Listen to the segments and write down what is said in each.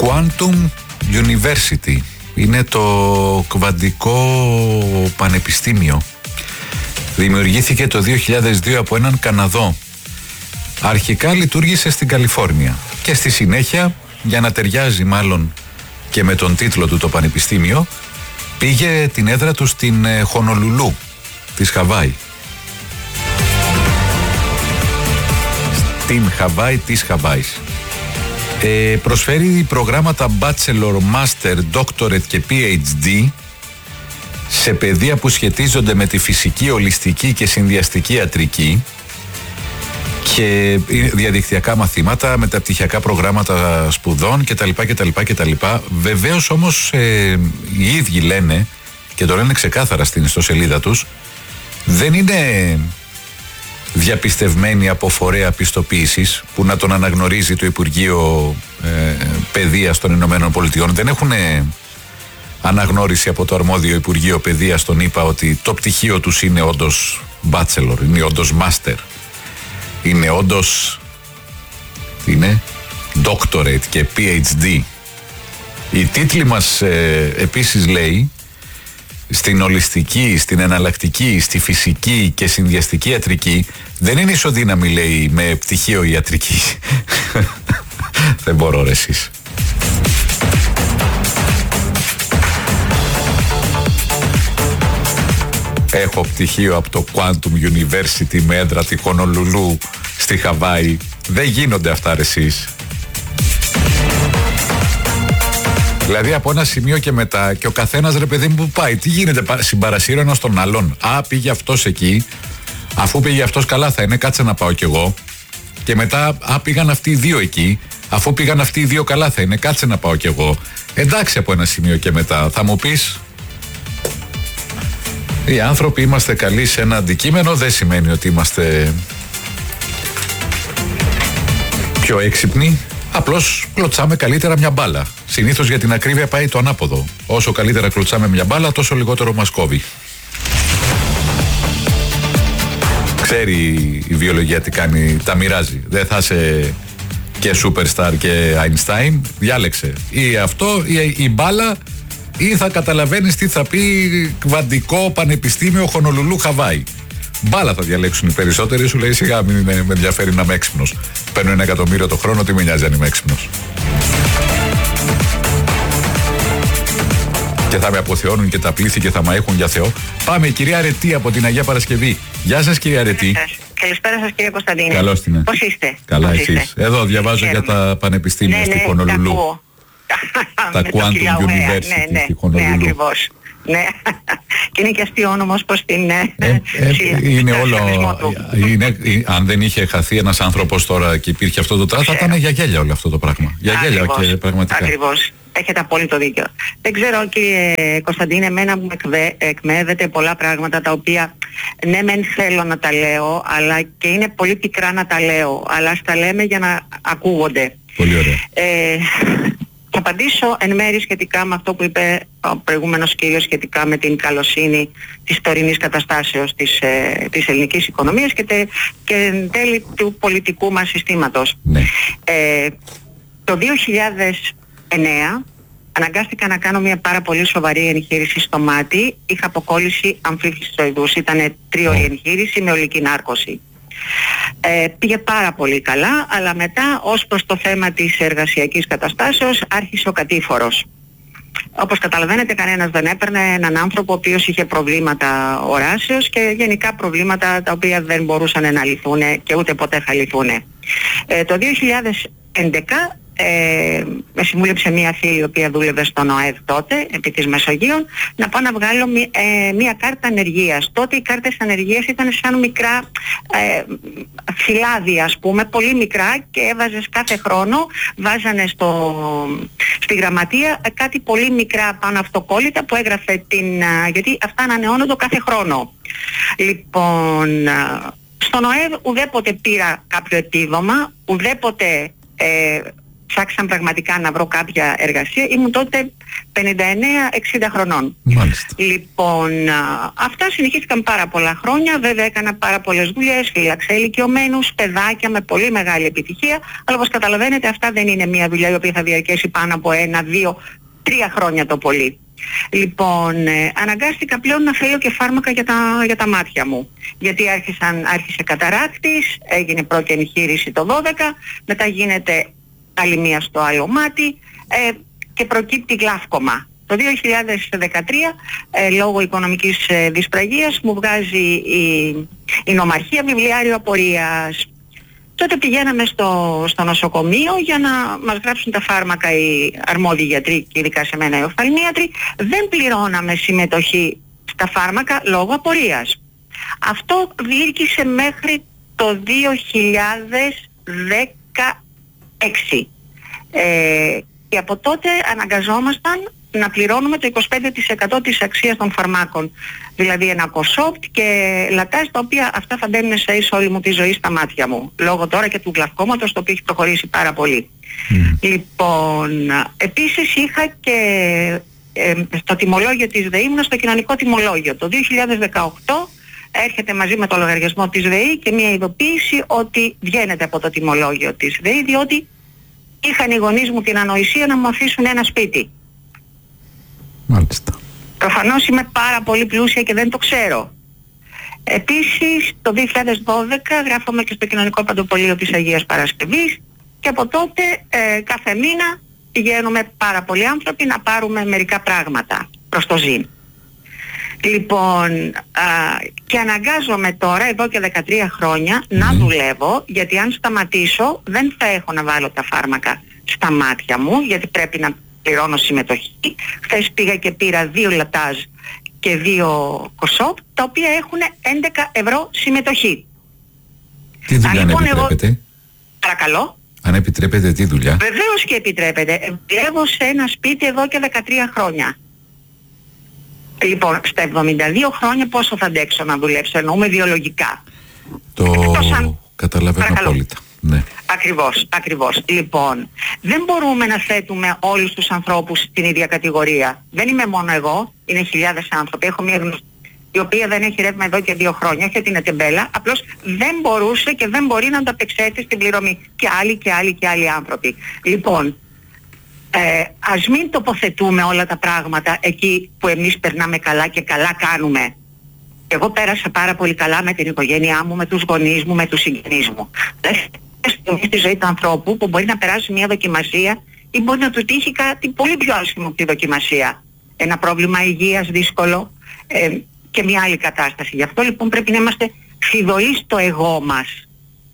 Quantum University είναι το κβαντικό πανεπιστήμιο. Δημιουργήθηκε το 2002 από έναν Καναδό. Αρχικά λειτουργήσε στην Καλιφόρνια και στη συνέχεια, για να ταιριάζει μάλλον και με τον τίτλο του το πανεπιστήμιο, πήγε την έδρα του στην Χονολουλού της Χαβάη. Στην Χαβάη της Χαβάης. Προσφέρει προγράμματα Bachelor, Master, Doctorate και PhD σε πεδία που σχετίζονται με τη φυσική, ολιστική και συνδυαστική ιατρική και διαδικτυακά μαθήματα, μεταπτυχιακά προγράμματα σπουδών κτλ. Βεβαίως όμως οι ίδιοι λένε, και το λένε ξεκάθαρα στην ιστοσελίδα τους, δεν είναι διαπιστευμένοι από φορέα πιστοποίησης που να τον αναγνωρίζει το Υπουργείο Παιδείας των Ηνωμένων Πολιτειών. Δεν έχουν αναγνώριση από το αρμόδιο Υπουργείο Παιδείας των ΗΠΑ ότι το πτυχίο τους είναι όντως bachelor, είναι όντως master, είναι όντως doctorate και PhD. Οι τίτλοι μας επίσης λέει στην ολιστική, στην εναλλακτική, στη φυσική και συνδυαστική ιατρική δεν είναι ισοδύναμη, λέει, με πτυχίο ιατρική. Δεν μπορώ ρε εσείς. Έχω πτυχίο από το Quantum University με έδρα τη Χονολουλού στη Χαβάη. Δεν γίνονται αυτά ρε εσείς. Δηλαδή από ένα σημείο και μετά και ο καθένας ρε παιδί μου που πάει, τι γίνεται, συμπαρασύρω ένας τον άλλον. Α, πήγε αυτός εκεί, αφού πήγε αυτός καλά θα είναι, κάτσε να πάω κι εγώ. Και μετά, α, πήγαν αυτοί οι δύο εκεί, αφού πήγαν αυτοί οι δύο καλά θα είναι, κάτσε να πάω κι εγώ. Εντάξει, από ένα σημείο και μετά θα μου πεις, οι άνθρωποι είμαστε καλοί σε ένα αντικείμενο, δεν σημαίνει ότι είμαστε πιο έξυπνοι. Απλώς κλωτσάμε καλύτερα μια μπάλα. Συνήθως για την ακρίβεια πάει το ανάποδο. Όσο καλύτερα κλωτσάμε μια μπάλα, τόσο λιγότερο μας κόβει. Ξέρει η βιολογία τι κάνει, τα μοιράζει. Δεν θα είσαι και superstar και Einstein. Διάλεξε. Ή αυτό, ή η μπάλα, ή θα καταλαβαίνεις τι θα πει κβαντικό πανεπιστήμιο Χονολουλού Χαβάη. Μπάλα θα διαλέξουν οι περισσότεροι, σου λέει σιγά μην με ενδιαφέρει να είμαι έξυπνος. Παίρνω 1 εκατομμύριο το χρόνο, τι με νοιάζει αν είμαι έξυπνος. Και θα με αποθεώνουν και τα πλήθη και θα με έχουν για Θεό. Πάμε, η κυρία Αρετή από την Αγία Παρασκευή. Γεια σας, κυρία Αρετή. Καλησπέρα σας, κύριε Κωνσταντίνε. Καλώς την. Πώς είστε? Καλά, πώς εσείς? Είστε? Εδώ διαβάζω για τα πανεπιστήμια στη Χονολουλού. Τα Quantum University στη Χονολουλού. Ναι, ακριβώς. Ναι, και είναι και αστείο όνομα ως προς την... είναι όλο... αν δεν είχε χαθεί ένας άνθρωπος τώρα και υπήρχε αυτό το θα ήταν για γέλια όλο αυτό το πράγμα. Για γέλια και πραγματικά. Ακριβώς. Έχετε απόλυτο δίκιο. Δεν ξέρω, κύριε Κωνσταντίνε, εμένα μου εκμεύεται πολλά πράγματα τα οποία ναι μεν θέλω να τα λέω, αλλά και είναι πολύ πικρά να τα λέω, αλλά ας τα λέμε για να ακούγονται. Πολύ ωραία. Θα απαντήσω εν μέρει σχετικά με αυτό που είπε ο προηγούμενος κύριος σχετικά με την καλοσύνη της τωρινής καταστάσεως της ελληνικής οικονομίας και εν τέλει του πολιτικού μας συστήματος. Ναι. Το 2009 αναγκάστηκα να κάνω μια πάρα πολύ σοβαρή εγχείρηση στο μάτι. Είχα αποκόλληση αμφίφιστοειδούς. Ήταν 3ωρη εγχείρηση με ολική νάρκωση. Πήγε πάρα πολύ καλά, αλλά μετά ως προς το θέμα της εργασιακής καταστάσεως άρχισε ο κατήφορος. Όπως καταλαβαίνετε, κανένας δεν έπαιρνε έναν άνθρωπο ο οποίος είχε προβλήματα οράσεως και γενικά προβλήματα τα οποία δεν μπορούσαν να λυθούν και ούτε ποτέ θα λυθούν. Το 2011 με συμβούλεψε μία φίλη η οποία δούλευε στον ΟΕΔ τότε, επί της Μεσογείων, να πάω να βγάλω μία κάρτα ανεργίας. Τότε οι κάρτες ανεργίας ήταν σαν μικρά φυλάδια, ας πούμε, πολύ μικρά, και έβαζες κάθε χρόνο, βάζανε στη γραμματεία κάτι πολύ μικρά πάνω αυτοκόλλητα που έγραφε γιατί αυτά ανανεώνονται κάθε χρόνο. Λοιπόν, στον ΟΕΔ ουδέποτε πήρα κάποιο επίδομα, ουδέποτε ψάξαν πραγματικά να βρω κάποια εργασία. Ήμουν τότε 59-60 χρονών. Μάλιστα. Λοιπόν, αυτά συνεχίστηκαν πάρα πολλά χρόνια. Βέβαια έκανα πάρα πολλές δουλειές, φύλαξα ηλικιωμένους, παιδάκια με πολύ μεγάλη επιτυχία. Αλλά όπως καταλαβαίνετε, αυτά δεν είναι μια δουλειά η οποία θα διαρκέσει πάνω από 1, 2, 3 χρόνια το πολύ. Λοιπόν, αναγκάστηκα πλέον να θέλω και φάρμακα για τα μάτια μου. Γιατί άρχισε καταράκτης, έγινε πρώτη εγχείρηση το 12, μετά γίνεται άλλη μία στο άλλο μάτι και προκύπτει γλαύκομα. Το 2013, λόγω οικονομικής δυσπραγίας, μου βγάζει η νομαρχία βιβλιάριο απορίας. Τότε πηγαίναμε στο νοσοκομείο για να μας γράψουν τα φάρμακα οι αρμόδιοι γιατροί και ειδικά σε μένα οι οφθαλμίατροι. Δεν πληρώναμε συμμετοχή στα φάρμακα λόγω απορίας. Αυτό διήρκησε μέχρι το 2016. Και από τότε αναγκαζόμασταν να πληρώνουμε το 25% της αξίας των φαρμάκων. Δηλαδή ένα κοσόπτ και λατάζ, τα οποία αυτά θα μπαίνουν σε όλη μου τη ζωή στα μάτια μου. Λόγω τώρα και του γλαυκόματος, το οποίο έχει προχωρήσει πάρα πολύ. Λοιπόν, επίσης είχα και στο τιμολόγιο της ΔΕΗ, ήμουν στο κοινωνικό τιμολόγιο. Το 2018 έρχεται μαζί με το λογαριασμό της ΔΕΗ και μια ειδοποίηση ότι βγαίνετε από το τιμολόγιο της ΔΕΗ, διότι είχαν οι γονείς μου την ανοησία να μου αφήσουν ένα σπίτι. Μάλιστα. Προφανώς είμαι πάρα πολύ πλούσια και δεν το ξέρω. Επίσης το 2012 γράφομαι και στο κοινωνικό παντοπολείο της Αγίας Παρασκευής και από τότε κάθε μήνα πηγαίνουμε πάρα πολλοί άνθρωποι να πάρουμε μερικά πράγματα προς το ζήν. Λοιπόν, και αναγκάζομαι τώρα εδώ και 13 χρόνια να δουλεύω, γιατί αν σταματήσω δεν θα έχω να βάλω τα φάρμακα στα μάτια μου, γιατί πρέπει να πληρώνω συμμετοχή. Χθες πήγα και πήρα 2 λατάζ και 2 κοσόπ, τα οποία έχουν 11 ευρώ συμμετοχή. Τι δουλειά αν επιτρέπετε? Παρακαλώ. Αν επιτρέπετε, τι δουλειά? Βεβαίως και επιτρέπετε. Δουλεύω σε ένα σπίτι εδώ και 13 χρόνια. Λοιπόν, στα 72 χρόνια πόσο θα αντέξω να δουλέψω, εννοούμε βιολογικά. Καταλαβαίνω απόλυτα. Ναι. Ακριβώς. Λοιπόν, δεν μπορούμε να θέτουμε όλους τους ανθρώπους στην ίδια κατηγορία. Δεν είμαι μόνο εγώ, είναι χιλιάδες άνθρωποι. Έχω μια γνωστή η οποία δεν έχει ρεύμα εδώ και 2 χρόνια, όχι ότι είναι τεμπέλα, απλώς δεν μπορούσε και δεν μπορεί να ανταπεξέλθει στην πληρωμή. Και άλλοι άνθρωποι. Λοιπόν, ας μην τοποθετούμε όλα τα πράγματα εκεί που εμείς περνάμε καλά και καλά κάνουμε. Εγώ πέρασα πάρα πολύ καλά με την οικογένειά μου, με τους γονείς μου, με τους συγγενείς μου. Στη ζωή του ανθρώπου που μπορεί να περάσει μια δοκιμασία ή μπορεί να του τύχει κάτι πολύ πιο άσχημο από τη δοκιμασία. Ένα πρόβλημα υγείας δύσκολο και μια άλλη κατάσταση. Γι' αυτό λοιπόν πρέπει να είμαστε φιδωλοί στο εγώ μας.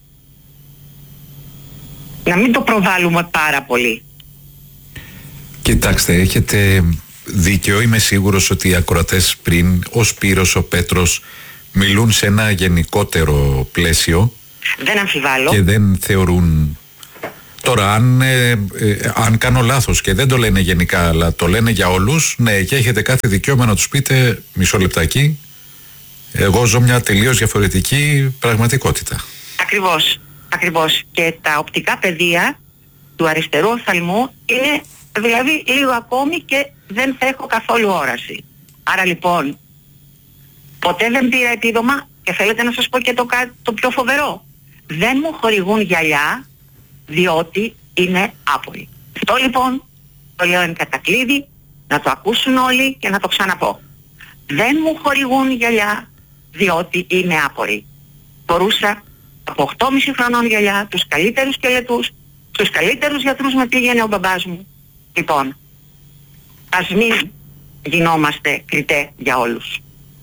Να μην το προβάλλουμε πάρα πολύ. Κοιτάξτε, έχετε δίκαιο. Είμαι σίγουρος ότι οι ακροατές πριν, ο Σπύρος, ο Πέτρος, μιλούν σε ένα γενικότερο πλαίσιο. Δεν αμφιβάλλω. Και δεν θεωρούν... Τώρα, αν κάνω λάθος και δεν το λένε γενικά, αλλά το λένε για όλους, ναι, και έχετε κάθε δικαίωμα να τους πείτε, μισό λεπτάκι, εγώ ζω μια τελείως διαφορετική πραγματικότητα. Ακριβώς. Και τα οπτικά πεδία του αριστερού οφθαλμού είναι δηλαδή λίγο ακόμη και δεν θα έχω καθόλου όραση. Άρα λοιπόν, ποτέ δεν πήρα επίδομα και θέλετε να σας πω και το πιο φοβερό. Δεν μου χορηγούν γυαλιά διότι είναι άποροι. Αυτό λοιπόν το λέω εν κατακλείδη, να το ακούσουν όλοι και να το ξαναπώ. Δεν μου χορηγούν γυαλιά διότι είναι άποροι. Μπορούσα από 8,5 χρονών γυαλιά, τους καλύτερους σκελετούς, τους καλύτερους γιατρούς με πήγαινε ο μπαμπάς μου. Λοιπόν, ας μην γινόμαστε κριτέ για όλους.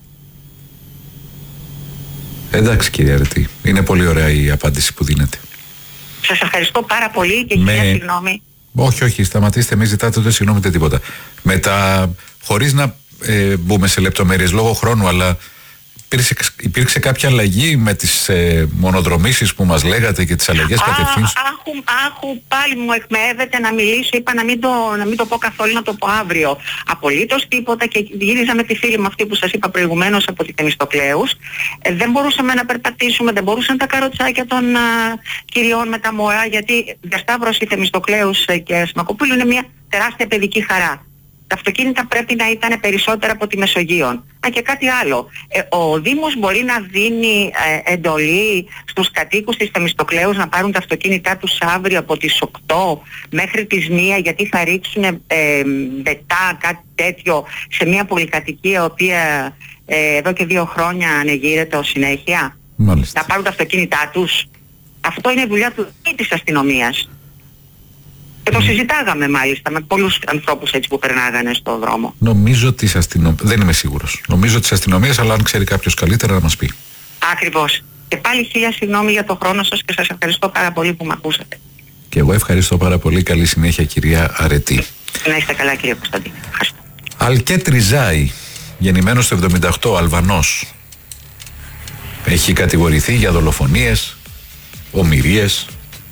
Εντάξει κύριε Αρετή, είναι πολύ ωραία η απάντηση που δίνετε. Σας ευχαριστώ πάρα πολύ και κυρία συγγνώμη. Όχι, σταματήστε, μην ζητάτε ούτε συγγνώμη ούτε τίποτα. Χωρίς να μπούμε σε λεπτομέρειες λόγω χρόνου, αλλά υπήρξε κάποια αλλαγή με τις μονοδρομήσεις που μας λέγατε και τις αλλαγές κατευθύνσεις? Πάλι μου εκμεύεται να μιλήσω, είπα να μην το πω καθόλου, να το πω αύριο. Απολύτως τίποτα, και γύριζα με τη φίλη μου αυτή που σας είπα προηγουμένως από τη Θεμιστοκλέους. Δεν μπορούσαμε να περπατήσουμε, δεν μπορούσαν τα καροτσάκια των κυριών με τα μωρά, γιατί διασταύρωση Θεμιστοκλέους και Σμακοπούλου είναι μια τεράστια παιδική χαρά. Τα αυτοκίνητα πρέπει να ήταν περισσότερα από τη Μεσογείο. Και κάτι άλλο. Ο Δήμος μπορεί να δίνει εντολή στους κατοίκους της Θεμιστοκλέους να πάρουν τα αυτοκίνητά τους αύριο από τις 8 μέχρι τις 1, γιατί θα ρίξουν μπετά, κάτι τέτοιο, σε μια πολυκατοικία η οποία εδώ και 2 χρόνια ανεγείρεται ως συνέχεια. Μάλιστα. Να πάρουν τα αυτοκίνητά τους. Αυτό είναι δουλειά της αστυνομίας. Και το συζητάγαμε μάλιστα με πολλούς ανθρώπους έτσι που περνάγανε στον δρόμο. Νομίζω της αστυνομίας, δεν είμαι σίγουρος. Νομίζω της αστυνομίας, αλλά αν ξέρει κάποιος καλύτερα να μας πει. Ακριβώς. Και πάλι 1000 συγγνώμη για το χρόνο σας και σας ευχαριστώ πάρα πολύ που με ακούσατε. Και εγώ ευχαριστώ πάρα πολύ. Καλή συνέχεια, κυρία Αρετή. Να είστε καλά, κύριε Κωνσταντίνη. Ευχαριστώ. Αλκέτ Ριζάη, γεννημένος το 78, Αλβανός. Έχει κατηγορηθεί για δολοφονίες, ομηρίες.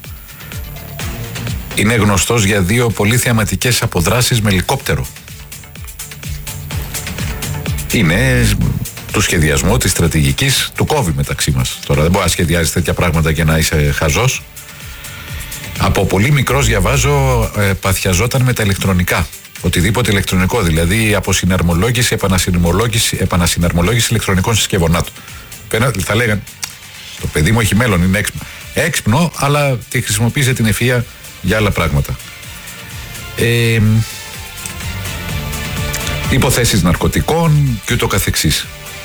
Είναι γνωστός για 2 πολύ θεαματικές αποδράσεις με ελικόπτερο. Είναι του σχεδιασμού, της στρατηγικής, του κόβει μεταξύ μας. Τώρα δεν μπορεί να σχεδιάζεις τέτοια πράγματα και να είσαι χαζός. Από πολύ μικρός διαβάζω παθιαζόταν με τα ηλεκτρονικά. Οτιδήποτε ηλεκτρονικό, δηλαδή από συναρμολόγηση, επανασυναρμολόγηση ηλεκτρονικών συσκευωνάτων. Θα λέγανε, το παιδί μου έχει μέλλον, είναι έξυπνο. Έξυπνο, αλλά τη χρησιμοποίησε την ευφυΐα για άλλα πράγματα. Υποθέσεις ναρκωτικών και ούτω καθεξής.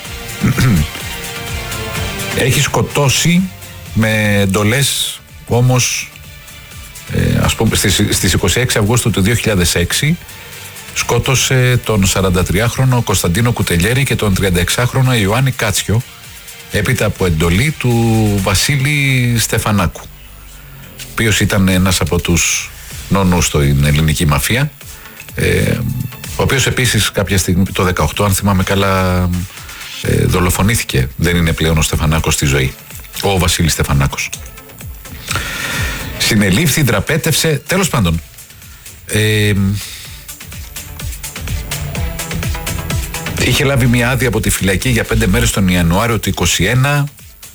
Έχει σκοτώσει με εντολές όμως, ας πούμε στις 26 Αυγούστου του 2006 σκότωσε τον 43χρονο Κωνσταντίνο Κουτελιέρη και τον 36χρονο Ιωάννη Κάτσιο, έπειτα από εντολή του Βασίλη Στεφανάκου, ο οποίος ήταν ένας από τους νόνους στην ελληνική μαφία, ο οποίος επίσης κάποια στιγμή το 18, αν θυμάμαι καλά, δολοφονήθηκε. Δεν είναι πλέον ο Στεφανάκος στη ζωή, ο Βασίλης Στεφανάκος. Συνελήφθη, δραπέτευσε, τέλος πάντων. Είχε λάβει μια άδεια από τη φυλακή για 5 μέρες τον Ιανουάριο του 2021.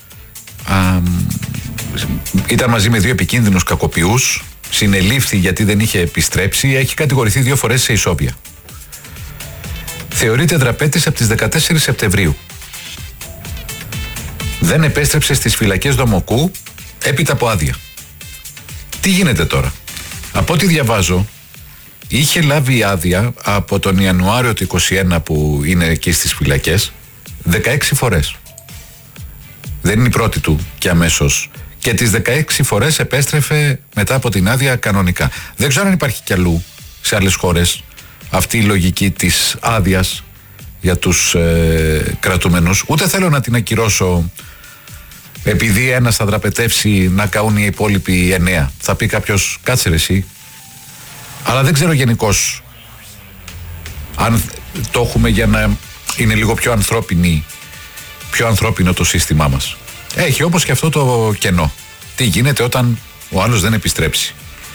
Ήταν μαζί με 2 επικίνδυνους κακοποιούς. Συνελήφθη γιατί δεν είχε επιστρέψει. Έχει κατηγορηθεί 2 φορές σε ισόβια. Θεωρείται δραπέτης από τις 14 Σεπτεμβρίου. Δεν επέστρεψε στις φυλακές Δομοκού έπειτα από άδεια. Τι γίνεται τώρα? Από ό,τι διαβάζω, είχε λάβει άδεια από τον Ιανουάριο του 2021 που είναι εκεί στις φυλακές 16 φορές. Δεν είναι η πρώτη του και αμέσως. Και τις 16 φορές επέστρεφε μετά από την άδεια κανονικά. Δεν ξέρω αν υπάρχει κι αλλού σε άλλες χώρες αυτή η λογική της άδειας για τους κρατούμενους. Ούτε θέλω να την ακυρώσω επειδή ένας θα δραπετεύσει να καούν οι υπόλοιποι 9. Θα πει κάποιος, κάτσε ρε εσύ. Αλλά δεν ξέρω γενικώς αν το έχουμε για να είναι λίγο πιο ανθρώπινο το σύστημά μας. Έχει όμως και αυτό το κενό. Τι γίνεται όταν ο άλλος δεν επιστρέψει?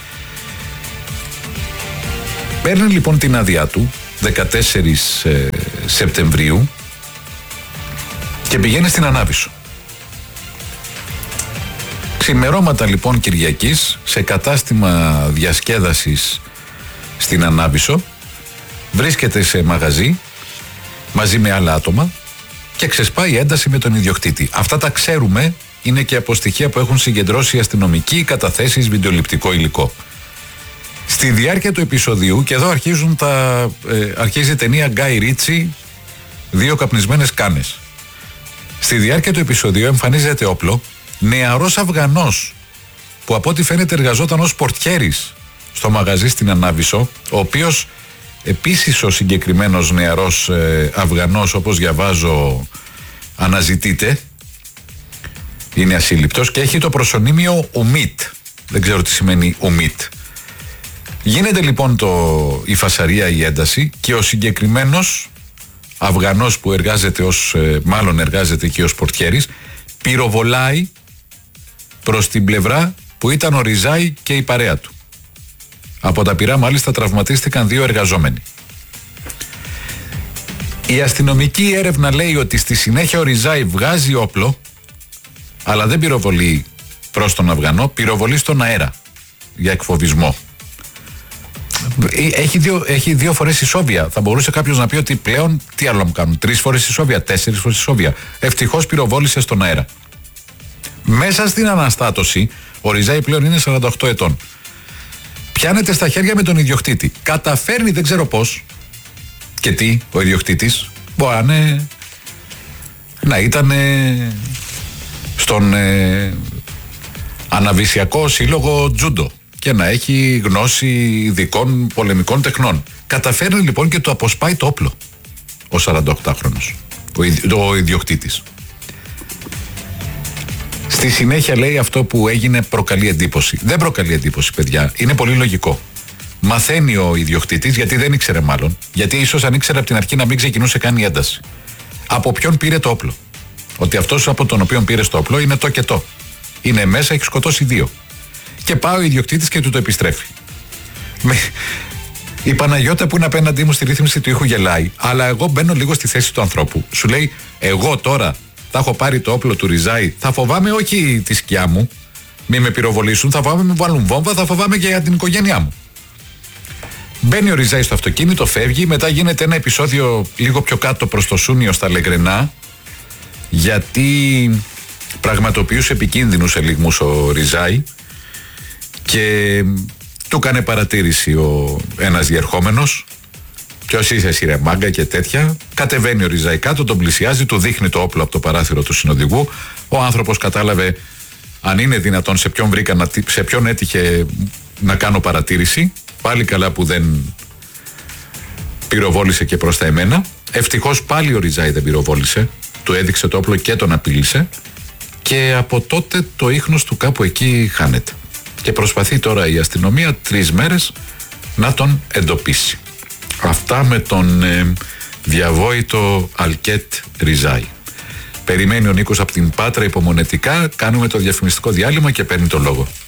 Παίρνει λοιπόν την άδειά του 14 Σεπτεμβρίου και πηγαίνει στην Ανάβησο. Ξημερώματα λοιπόν Κυριακής, σε κατάστημα διασκέδασης στην Ανάβησο, βρίσκεται σε μαγαζί μαζί με άλλα άτομα και ξεσπάει ένταση με τον ιδιοκτήτη. Αυτά τα ξέρουμε, είναι και από στοιχεία που έχουν συγκεντρώσει οι αστυνομικοί, καταθέσεις, βιντεοληπτικό υλικό. Στη διάρκεια του επεισοδίου, και εδώ αρχίζει η ταινία Γκάι Ρίτσι, 2 καπνισμένες κάνες. Στη διάρκεια του επεισοδίου εμφανίζεται όπλο, νεαρός Αφγανός, που από ό,τι φαίνεται εργαζόταν ως πορτιέρης στο μαγαζί στην Ανάβησο, ο οποίος επίσης ο συγκεκριμένος νεαρός Αφγανός, όπως διαβάζω, αναζητείται, είναι ασύλληπτος και έχει το προσωνύμιο Ουμίτ. Δεν ξέρω τι σημαίνει Ουμίτ. Γίνεται λοιπόν η φασαρία, η ένταση, και ο συγκεκριμένος Αφγανός που μάλλον εργάζεται εκεί ως πορτιέρης, πυροβολάει προς την πλευρά που ήταν ο Ριζάη και η παρέα του. Από τα πυρά μάλιστα τραυματίστηκαν 2 εργαζόμενοι. Η αστυνομική έρευνα λέει ότι στη συνέχεια ο Ριζάη βγάζει όπλο, αλλά δεν πυροβολεί προς τον Αφγανό, πυροβολεί στον αέρα για εκφοβισμό. Έχει 2 φορές ισόβια. Θα μπορούσε κάποιος να πει ότι πλέον τι άλλο να μου κάνουν, 3 φορές ισόβια, 4 φορές ισόβια. Ευτυχώς πυροβόλησε στον αέρα. Μέσα στην αναστάτωση, ο Ριζάη πλέον είναι 48 ετών. Πιάνεται στα χέρια με τον ιδιοκτήτη. Καταφέρνει, δεν ξέρω πώς και τι, ο ιδιοκτήτης. Μπορεί να ήταν στον Αναβυσιακό Σύλλογο Τζούντο και να έχει γνώση ειδικών πολεμικών τεχνών. Καταφέρνει λοιπόν και του αποσπάει το όπλο ο 48χρονος, ο ιδιοκτήτης. Στη συνέχεια λέει αυτό που έγινε προκαλεί εντύπωση. Δεν προκαλεί εντύπωση, παιδιά. Είναι πολύ λογικό. Μαθαίνει ο ιδιοκτήτης, γιατί δεν ήξερε μάλλον, γιατί ίσως αν ήξερε από την αρχή να μην ξεκινούσε καν η ένταση. Από ποιον πήρε το όπλο. Ότι αυτός από τον οποίο πήρε το όπλο είναι το και το. Είναι μέσα, έχει σκοτώσει 2. Και πάει ο ιδιοκτήτης και του το επιστρέφει. Η Παναγιώτα που είναι απέναντί μου στη ρύθμιση του ήχου γελάει, αλλά εγώ μπαίνω λίγο στη θέση του ανθρώπου. Σου λέει, εγώ τώρα θα έχω πάρει το όπλο του Ριζάη, θα φοβάμαι όχι τη σκιά μου, μη με πυροβολήσουν, θα φοβάμαι με βάλουν βόμβα, θα φοβάμαι και για την οικογένειά μου. Μπαίνει ο Ριζάη στο αυτοκίνητο, φεύγει, μετά γίνεται ένα επεισόδιο λίγο πιο κάτω προς το Σούνιο στα Λεγκρενά, γιατί πραγματοποιούσε επικίνδυνους ελιγμούς ο Ριζάη και του έκανε παρατήρηση ένας διερχόμενος. Ποιος είσαι εσύ ρε μάγκα και τέτοια. Κατεβαίνει ο Ριζάη κάτω, τον πλησιάζει, του δείχνει το όπλο από το παράθυρο του συνοδηγού. Ο άνθρωπος κατάλαβε αν είναι δυνατόν σε ποιον έτυχε να κάνω παρατήρηση. Πάλι καλά που δεν πυροβόλησε και προς τα εμένα. Ευτυχώς πάλι ο Ριζάη δεν πυροβόλησε. Του έδειξε το όπλο και τον απείλησε. Και από τότε το ίχνος του κάπου εκεί χάνεται. Και προσπαθεί τώρα η αστυνομία 3 μέρες να τον εντοπίσει. Αυτά με τον διαβόητο Αλκέτ Ριζάη. Περιμένει ο Νίκος από την Πάτρα υπομονετικά. Κάνουμε το διαφημιστικό διάλειμμα και παίρνει το λόγο.